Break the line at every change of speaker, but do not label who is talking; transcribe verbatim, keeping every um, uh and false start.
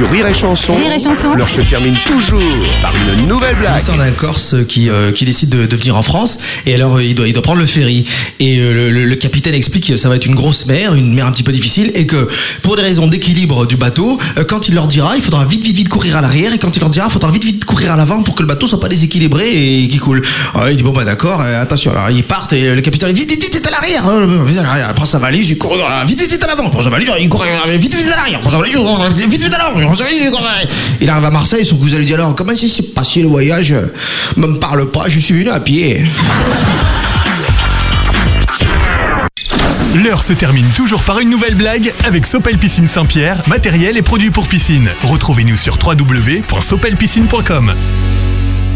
Sur Rire et Chanson,
Rire et Chanson.
l'heure se termine toujours par une nouvelle
C'est
blague.
l'histoire d'un Corse qui, euh, qui décide de, de venir en France et alors euh, il doit, il doit prendre le ferry et euh, le, le, le capitaine explique que ça va être une grosse mer, une mer un petit peu difficile et que pour des raisons d'équilibre du bateau, euh, quand il leur dira, il faudra vite vite vite courir à l'arrière et quand il leur dira, il faudra vite vite courir à l'avant pour que le bateau soit pas déséquilibré et qu'il coule. Alors il dit bon bah d'accord, euh, attention. Alors ils partent et le capitaine dit vite vite vite à l'arrière, euh, vite à l'arrière, il prend sa valise, il court vite vite vite à l'avant, il prend sa valise, il court vite vite à l'arrière, il prend sa valise, vite vite à l'avant, il prend sa valise, il court. Il arrive à Marseille, son cousin lui dit alors comment ça s'est passé le voyage? Me me parle pas, je suis venu à pied.
L'heure se termine toujours par une nouvelle blague avec Sopel Piscine Saint-Pierre, matériel et produits pour piscine. Retrouvez-nous sur w w w point sopel piscine point com.